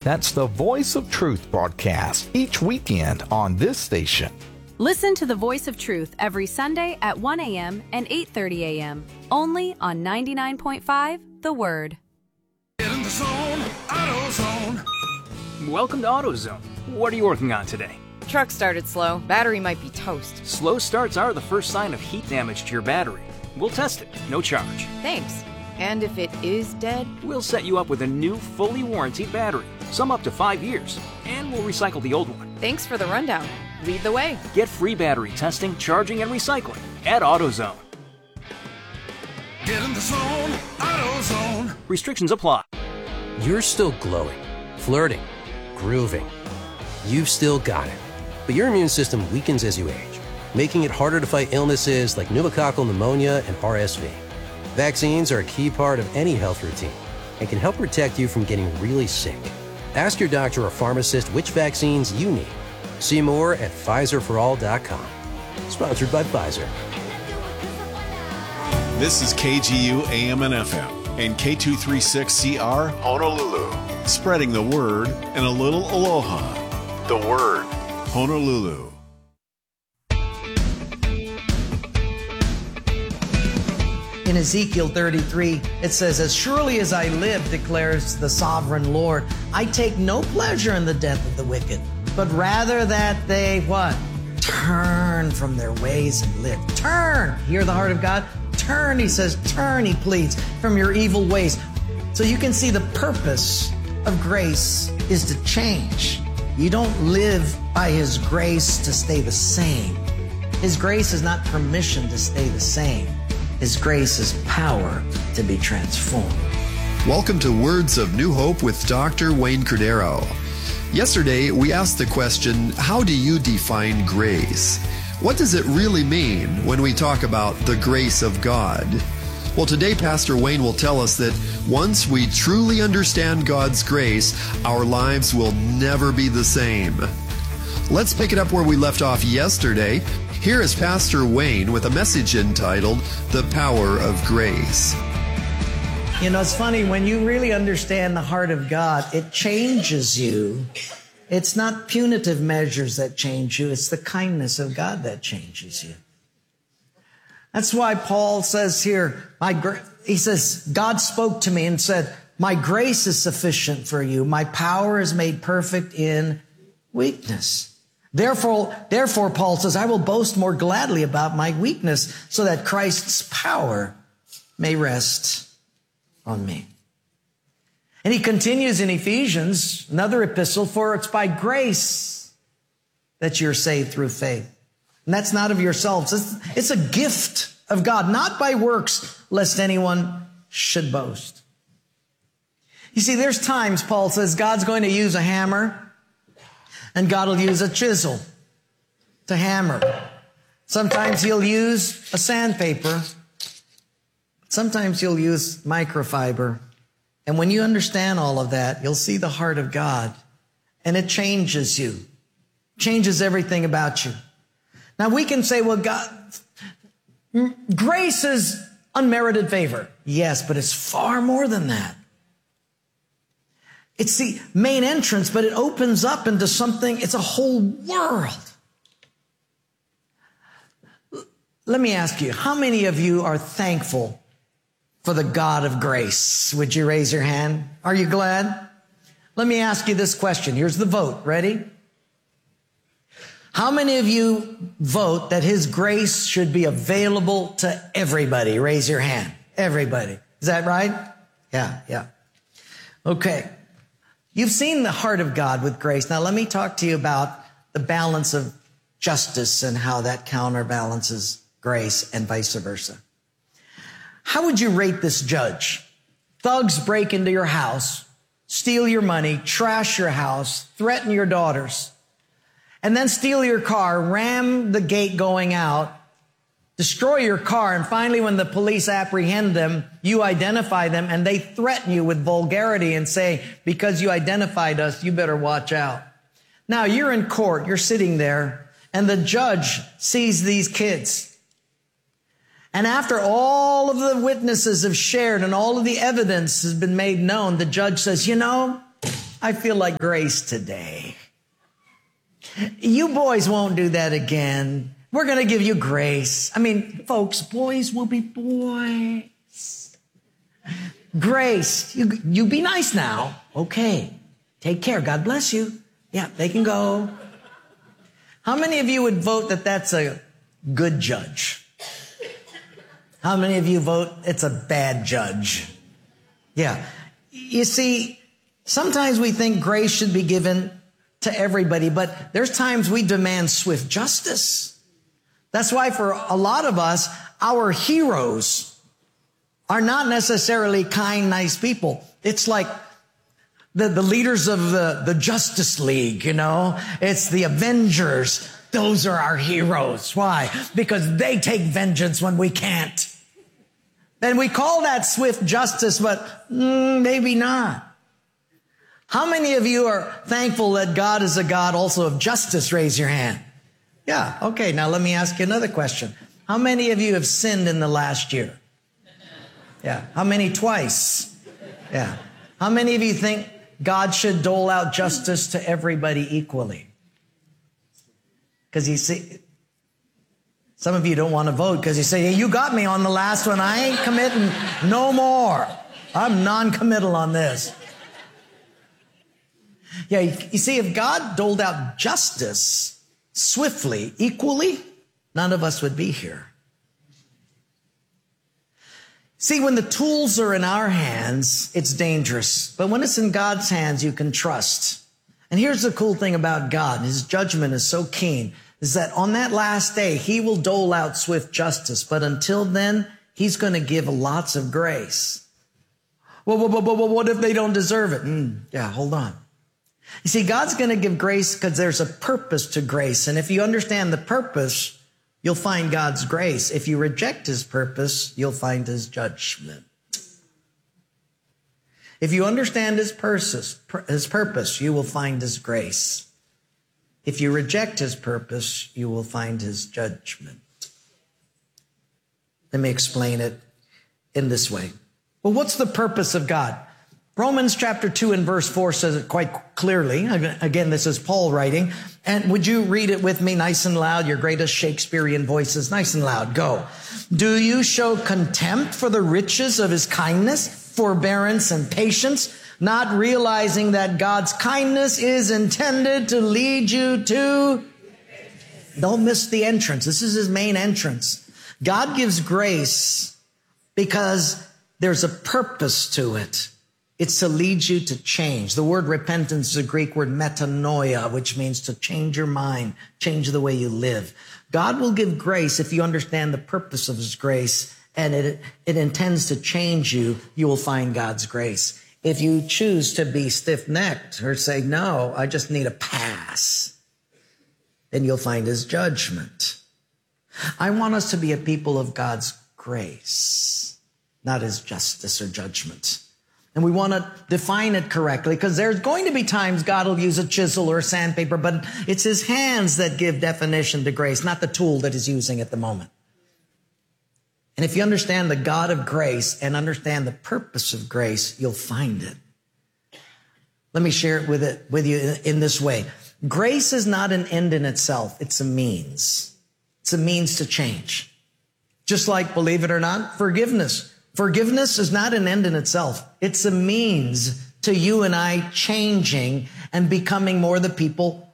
That's the Voice of Truth broadcast each weekend on this station. Listen to the Voice of Truth every Sunday at 1 a.m. and 8:30 a.m. only on 99.5 The Word. Get in the zone, AutoZone. Welcome to AutoZone. What are you working on today? Truck started slow. Battery might be toast. Slow starts are the first sign of heat damage to your battery. We'll test it, no charge. Thanks. And if it is dead? We'll set you up with a new, fully warranted battery, some up to 5 years, and we'll recycle the old one. Thanks for the rundown. Lead the way. Get free battery testing, charging, and recycling at AutoZone. Get in the zone, AutoZone. Restrictions apply. You're still glowing, flirting, grooving. You've still got it. But your immune system weakens as you age, making it harder to fight illnesses like pneumococcal pneumonia and RSV. Vaccines are a key part of any health routine and can help protect you from getting really sick. Ask your doctor or pharmacist which vaccines you need. See more at PfizerForAll.com. Sponsored by Pfizer. This is KGU AM and FM and K236CR Honolulu. Spreading the word and a little aloha. The Word, Honolulu. In Ezekiel 33, it says, "As surely as I live, declares the sovereign Lord, I take no pleasure in the death of the wicked, but rather that they," what? "Turn from their ways and live." Turn. Hear the heart of God? Turn, he says, turn, he pleads, from your evil ways. So you can see the purpose of grace is to change. You don't live by His grace to stay the same. His grace is not permission to stay the same. His grace is power to be transformed. Welcome to Words of New Hope with Dr. Wayne Cordero. Yesterday, we asked the question, how do you define grace? What does it really mean when we talk about the grace of God? Well, today, Pastor Wayne will tell us that once we truly understand God's grace, our lives will never be the same. Let's pick it up where we left off yesterday. Here is Pastor Wayne with a message entitled, The Power of Grace. You know, it's funny, when you really understand the heart of God, it changes you. It's not punitive measures that change you. It's the kindness of God that changes you. That's why Paul says here, he says, God spoke to me and said, "My grace is sufficient for you. My power is made perfect in weakness." Therefore, Paul says, "I will boast more gladly about my weakness so that Christ's power may rest on me." And he continues in Ephesians, another epistle, "For it's by grace that you're saved through faith. And that's not of yourselves. It's a gift of God, not by works, lest anyone should boast." You see, there's times, Paul says, God's going to use a hammer and God will use a chisel to hammer. Sometimes He'll use a sandpaper. Sometimes He'll use microfiber. And when you understand all of that, you'll see the heart of God. And it changes you. Changes everything about you. Now we can say, well, God, grace is unmerited favor. Yes, but it's far more than that. It's the main entrance, but it opens up into something, it's a whole world. Let me ask you, how many of you are thankful for the God of grace? Would you raise your hand? Are you glad? Let me ask you this question. Here's the vote. Ready? How many of you vote that His grace should be available to everybody? Raise your hand. Everybody. Is that right? Yeah. Okay. You've seen the heart of God with grace. Now let me talk to you about the balance of justice and how that counterbalances grace and vice versa. How would you rate this judge? Thugs break into your house, steal your money, trash your house, threaten your daughters, and then steal your car, ram the gate going out, destroy your car, and finally when the police apprehend them, you identify them, and they threaten you with vulgarity and say, because you identified us, you better watch out. Now you're in court, you're sitting there, and the judge sees these kids. And after all of the witnesses have shared and all of the evidence has been made known, the judge says, you know, I feel like grace today. You boys won't do that again. We're going to give you grace. I mean, folks, boys will be boys. Grace. You be nice now. Okay. Take care. God bless you. Yeah, they can go. How many of you would vote that that's a good judge? How many of you vote it's a bad judge? Yeah. You see, sometimes we think grace should be given to everybody, but there's times we demand swift justice. That's why for a lot of us, our heroes are not necessarily kind, nice people. It's like the leaders of the Justice League, you know? It's the Avengers. Those are our heroes. Why? Because they take vengeance when we can't. And we call that swift justice, but maybe not. How many of you are thankful that God is a God also of justice? Raise your hand. Yeah, okay, now let me ask you another question. How many of you have sinned in the last year? Yeah, how many twice? Yeah. How many of you think God should dole out justice to everybody equally? Because you see, some of you don't want to vote because you say, hey, you got me on the last one. I ain't committing no more. I'm non-committal on this. Yeah, you see, if God doled out justice swiftly, equally, none of us would be here. See, when the tools are in our hands, it's dangerous. But when it's in God's hands, you can trust. And here's the cool thing about God. His judgment is so keen, is that on that last day, he will dole out swift justice. But until then, he's going to give lots of grace. Well, what if they don't deserve it? Yeah, hold on. You see, God's going to give grace because there's a purpose to grace. And if you understand the purpose, you'll find God's grace. If you reject his purpose, you'll find his judgment. If you understand his purpose, you will find his grace. If you reject his purpose, you will find his judgment. Let me explain it in this way. Well, what's the purpose of God? Romans chapter 2 and verse 4 says it quite clearly. Again, this is Paul writing. And would you read it with me nice and loud? Your greatest Shakespearean voices, nice and loud. Go. Do you show contempt for the riches of his kindness, forbearance, and patience, not realizing that God's kindness is intended to lead you to... Don't miss the entrance. This is his main entrance. God gives grace because there's a purpose to it. It's to lead you to change. The word repentance is a Greek word metanoia, which means to change your mind, change the way you live. God will give grace if you understand the purpose of his grace, and it intends to change you. You will find God's grace. If you choose to be stiff-necked or say, no, I just need a pass, then you'll find his judgment. I want us to be a people of God's grace, not his justice or judgment. And we want to define it correctly because there's going to be times God will use a chisel or a sandpaper, but it's his hands that give definition to grace, not the tool that he's using at the moment. And if you understand the God of grace and understand the purpose of grace, you'll find it. Let me share it with you in this way. Grace is not an end in itself. It's a means. It's a means to change. Just like, believe it or not, forgiveness. Forgiveness is not an end in itself. It's a means to you and I changing and becoming more the people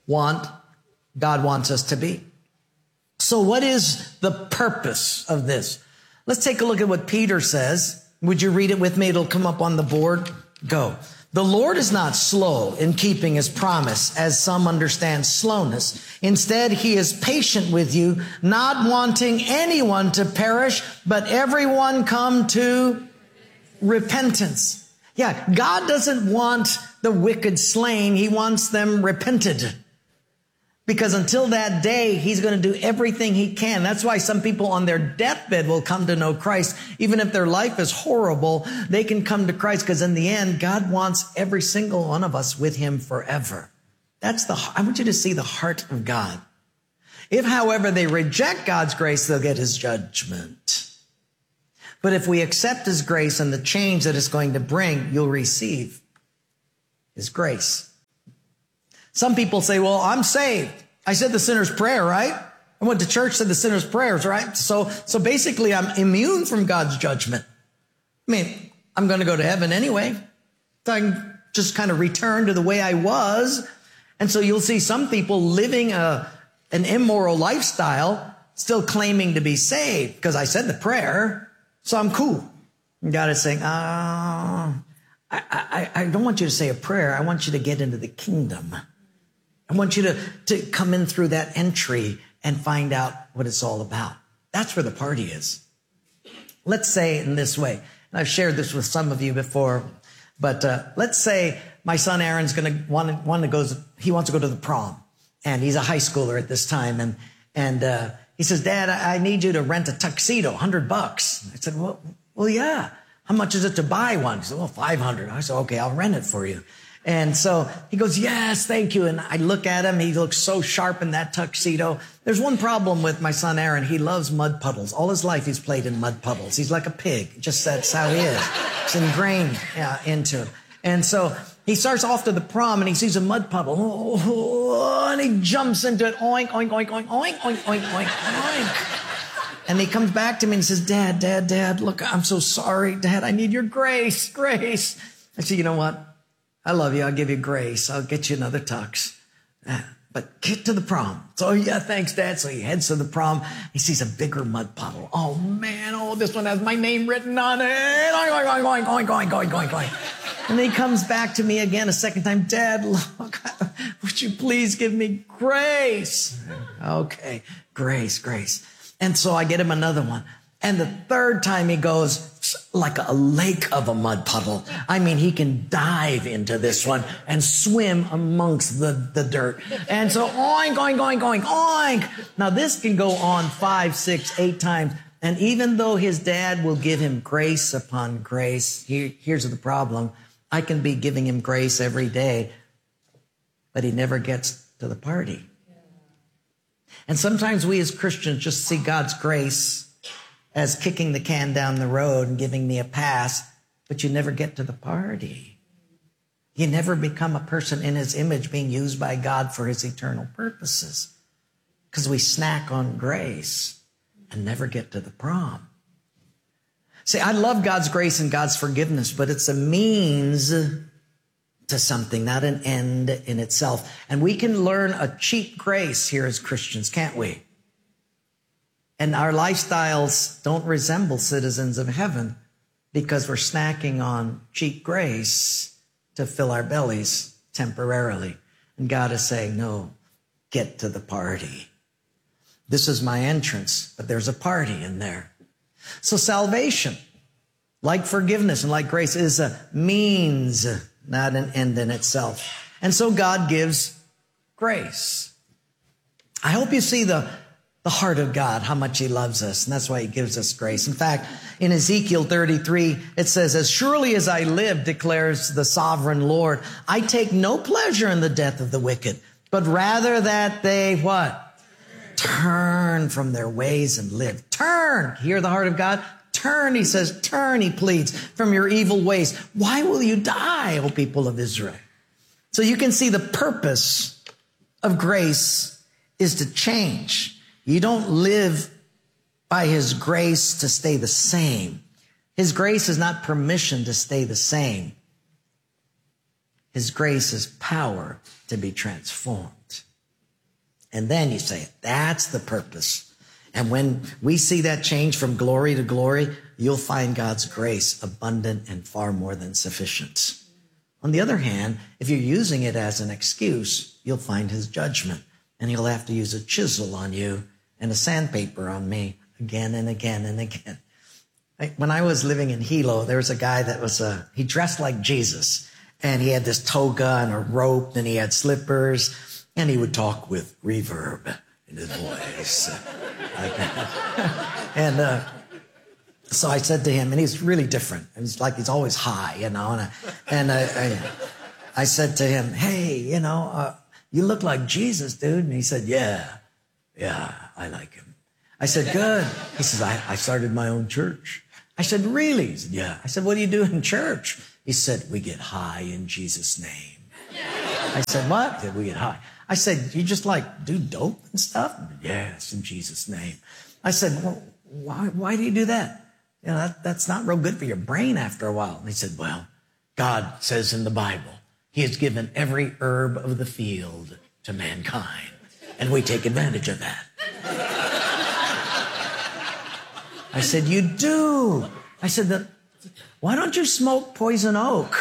God wants us to be. So what is the purpose of this? Let's take a look at what Peter says. Would you read it with me? It'll come up on the board. Go. The Lord is not slow in keeping his promise, as some understand slowness. Instead, he is patient with you, not wanting anyone to perish, but everyone come to repentance. Yeah, God doesn't want the wicked slain. He wants them repented. Because until that day, he's going to do everything he can. That's why some people on their deathbed will come to know Christ. Even if their life is horrible, they can come to Christ because in the end, God wants every single one of us with him forever. I want you to see the heart of God. If, however, they reject God's grace, they'll get his judgment. But if we accept his grace and the change that it's going to bring, you'll receive is grace. Some people say, well, I'm saved. I said the sinner's prayer, right? I went to church, said the sinner's prayers, right? So basically I'm immune from God's judgment. I mean, I'm going to go to heaven anyway. So I can just kind of return to the way I was. And so you'll see some people living an immoral lifestyle, still claiming to be saved because I said the prayer, so I'm cool. And God is saying, I don't want you to say a prayer. I want you to get into the kingdom. I want you to come in through that entry and find out what it's all about. That's where the party is. Let's say it in this way. And I've shared this with some of you before, but let's say my son Aaron's going to want to go. He wants to go to the prom, and he's a high schooler at this time. And he says, Dad, I need you to rent a tuxedo, $100. I said, well, yeah. How much is it to buy one? He said, well, $500. I said, okay, I'll rent it for you. And so he goes, yes, thank you. And I look at him. He looks so sharp in that tuxedo. There's one problem with my son, Aaron. He loves mud puddles. All his life he's played in mud puddles. He's like a pig. Just that's how he is. It's ingrained into him. And so he starts off to the prom and he sees a mud puddle. And he jumps into it. Oink, oink, oink, oink, oink, oink, oink, oink, oink. And he comes back to me and he says, Dad, look, I'm so sorry. Dad, I need your grace. I said, you know what? I love you. I'll give you grace. I'll get you another tux. But get to the prom. So, yeah, thanks, Dad. So he heads to the prom. He sees a bigger mud puddle. Oh, man. Oh, this one has my name written on it. Oink, oink, oink, oink, oink, oink, oink, oink. And then he comes back to me again a second time. Dad, look, would you please give me grace? Okay, grace. And so I get him another one. And the third time he goes like a lake of a mud puddle. I mean, he can dive into this one and swim amongst the dirt. And so oink, oink, oink, oink, oink. Now this can go on 5, 6, 8 times. And even though his dad will give him grace upon grace, here's the problem. I can be giving him grace every day, but he never gets to the party. And sometimes we as Christians just see God's grace as kicking the can down the road and giving me a pass, but you never get to the party. You never become a person in his image being used by God for his eternal purposes because we snack on grace and never get to the prom. See, I love God's grace and God's forgiveness, but it's a means to something, not an end in itself. And we can learn a cheap grace here as Christians, can't we? And our lifestyles don't resemble citizens of heaven because we're snacking on cheap grace to fill our bellies temporarily. And God is saying, no, get to the party. This is my entrance, but there's a party in there. So salvation, like forgiveness and like grace, is a means, not an end in itself. And so God gives grace. I hope you see the heart of God, how much he loves us. And that's why he gives us grace. In fact, in Ezekiel 33, it says, as surely as I live, declares the sovereign Lord, I take no pleasure in the death of the wicked, but rather that they what? Turn from their ways and live. Turn. Hear the heart of God? Turn, he says, turn, he pleads, from your evil ways. Why will you die, O people of Israel? So you can see the purpose of grace is to change. You don't live by his grace to stay the same. His grace is not permission to stay the same. His grace is power to be transformed. And then you say, that's the purpose. And when we see that change from glory to glory, you'll find God's grace abundant and far more than sufficient. On the other hand, if you're using it as an excuse, you'll find his judgment. And he'll have to use a chisel on you and a sandpaper on me again and again and again. When I was living in Hilo, there was a guy that he dressed like Jesus. And he had this toga and a rope and he had slippers. And he would talk with reverb in his voice. And so I said to him, and he's really different. It's like he's always high, you know. And I said to him, hey, you look like Jesus, dude. And he said, yeah, I like him. I said, good. He says, I started my own church. I said, really? He said, yeah. I said, what do you do in church? He said, we get high in Jesus' name. I said, what? Did we get high? I said, you just like do dope and stuff? Yes, in Jesus' name. I said, well, why do you do that? You know, that's not real good for your brain after a while. And he said, well, God says in the Bible, he has given every herb of the field to mankind, and we take advantage of that. I said, you do. I said, why don't you smoke poison oak?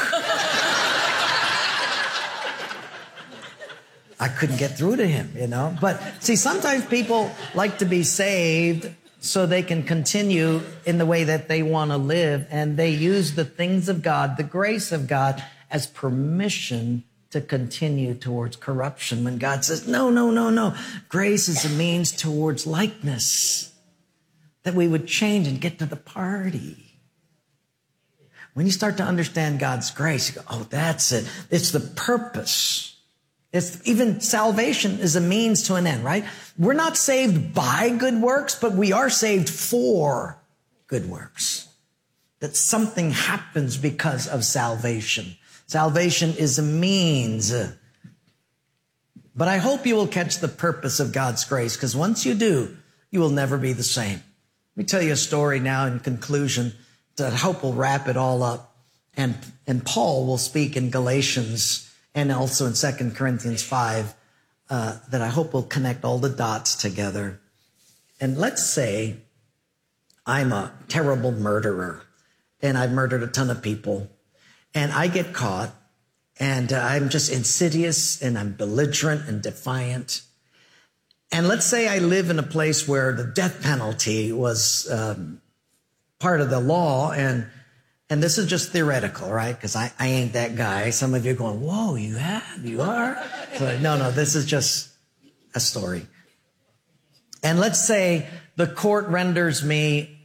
I couldn't get through to him, you know. But see, sometimes people like to be saved so they can continue in the way that they want to live, and they use the things of God, the grace of God, as permission to continue towards corruption, when God says, no, no, no, no. Grace is a means towards likeness, that we would change and get to the party. When you start to understand God's grace, you go, oh, that's it. It's the purpose. Even salvation is a means to an end, right? We're not saved by good works, but we are saved for good works. That something happens because of salvation. Salvation is a means. But I hope you will catch the purpose of God's grace, because once you do, you will never be the same. Let me tell you a story now in conclusion that I hope will wrap it all up. And Paul will speak in Galatians and also in 2 Corinthians 5 that I hope will connect all the dots together. And let's say I'm a terrible murderer and I've murdered a ton of people, and I get caught, and I'm just insidious, and I'm belligerent and defiant. And let's say I live in a place where the death penalty was part of the law, and this is just theoretical, right? Because I ain't that guy. Some of you are going, whoa, you are? So, no, this is just a story. And let's say the court renders me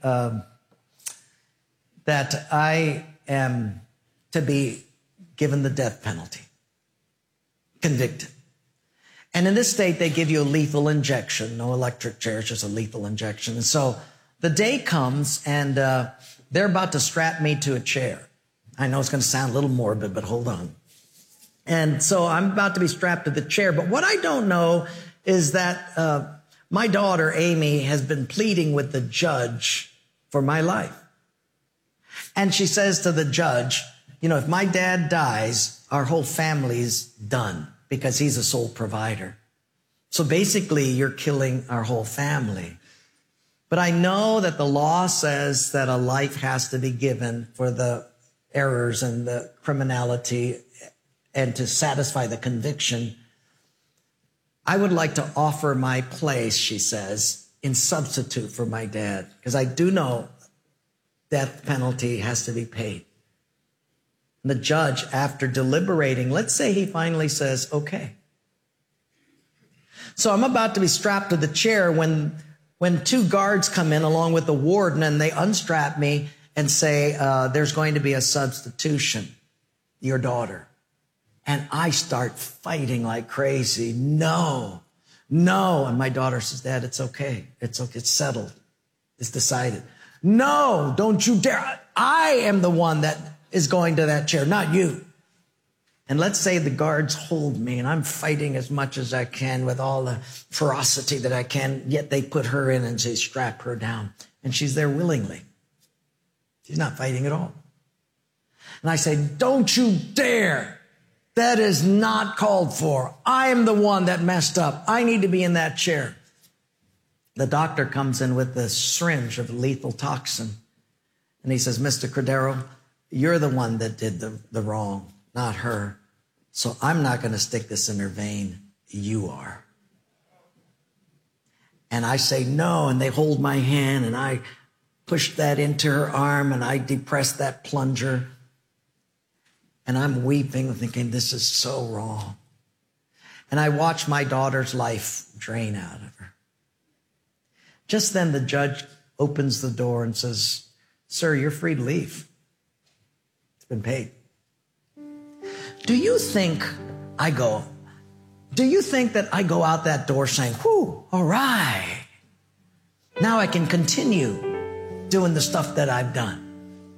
that I am to be given the death penalty, convicted. And in this state, they give you a lethal injection, no electric chair, it's just a lethal injection. And so the day comes, and they're about to strap me to a chair. I know it's going to sound a little morbid, but hold on. And so I'm about to be strapped to the chair. But what I don't know is that my daughter, Amy, has been pleading with the judge for my life. And she says to the judge, you know, if my dad dies, our whole family's done because he's a sole provider. So basically, you're killing our whole family. But I know that the law says that a life has to be given for the errors and the criminality and to satisfy the conviction. I would like to offer my place, she says, in substitute for my dad, because I do know death penalty has to be paid. And the judge, after deliberating, let's say he finally says, okay. So I'm about to be strapped to the chair when two guards come in along with the warden, and they unstrap me and say, there's going to be a substitution, your daughter. And I start fighting like crazy. No. And my daughter says, Dad, it's okay. It's okay. It's settled. It's decided. No, don't you dare. I am the one that is going to that chair, not you. And let's say the guards hold me, and I'm fighting as much as I can with all the ferocity that I can, yet they put her in and say, strap her down. And she's there willingly. She's not fighting at all. And I say, don't you dare. That is not called for. I am the one that messed up. I need to be in that chair. The doctor comes in with the syringe of lethal toxin. And he says, Mr. Cordero, you're the one that did the wrong, not her. So I'm not going to stick this in her vein. You are. And I say no, and they hold my hand, and I push that into her arm, and I depress that plunger. And I'm weeping, thinking, this is so wrong. And I watch my daughter's life drain out of her. Just then the judge opens the door and says, sir, you're free to leave. It's been paid. Do you think that I go out that door saying, whew, all right. Now I can continue doing the stuff that I've done.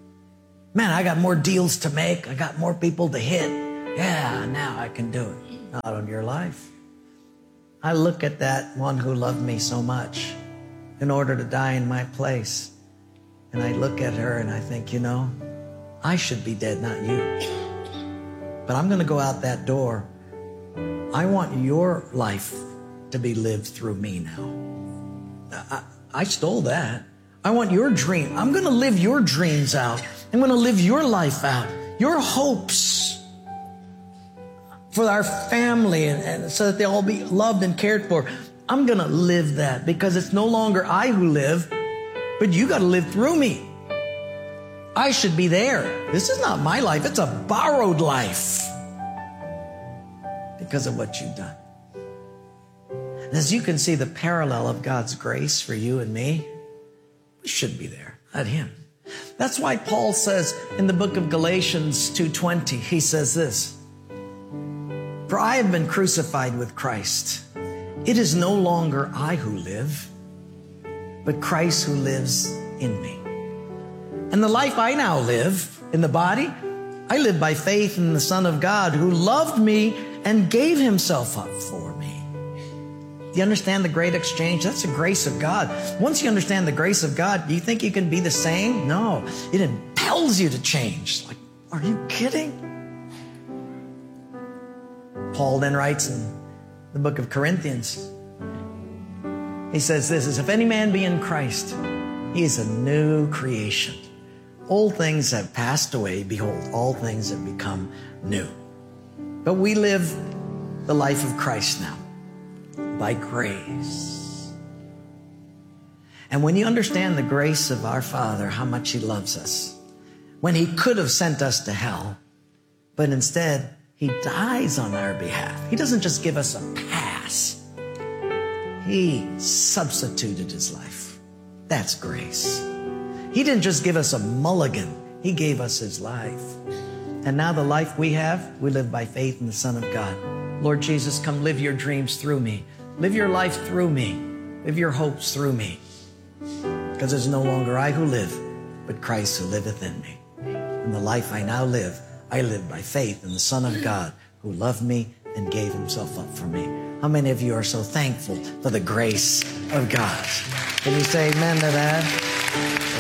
Man, I got more deals to make. I got more people to hit. Yeah, now I can do it. not on your life. I look at that one who loved me so much in order to die in my place. And I look at her and I think, you know, I should be dead, not you. But I'm going to go out that door. I want your life to be lived through me now. I stole that. I want your dream. I'm going to live your dreams out. I'm going to live your life out, your hopes for our family, and so that they'll all be loved and cared for. I'm going to live that because it's no longer I who live, but you got to live through me. I should be there. This is not my life. It's a borrowed life because of what you've done. And as you can see the parallel of God's grace for you and me, we should be there, not him. That's why Paul says in the book of Galatians 2:20, he says this, "For I have been crucified with Christ. It is no longer I who live, but Christ who lives in me. And the life I now live in the body, I live by faith in the Son of God who loved me and gave himself up for me." Do you understand the great exchange? That's the grace of God. Once you understand the grace of God, do you think you can be the same? No. It impels you to change. Like, are you kidding? Paul then writes in the book of Corinthians, he says this, is if any man be in Christ, he is a new creation. Old things have passed away. Behold, all things have become new. But we live the life of Christ now by grace. And when you understand the grace of our Father, how much he loves us, when he could have sent us to hell, but instead he dies on our behalf. He doesn't just give us a pass. He substituted his life. That's grace. He didn't just give us a mulligan. He gave us his life. And now the life we have, we live by faith in the Son of God. Lord Jesus, come live your dreams through me. Live your life through me. Live your hopes through me. Because it's no longer I who live, but Christ who liveth in me. And the life I now live, I live by faith in the Son of God who loved me and gave himself up for me. How many of you are so thankful for the grace of God? Can you say amen to that?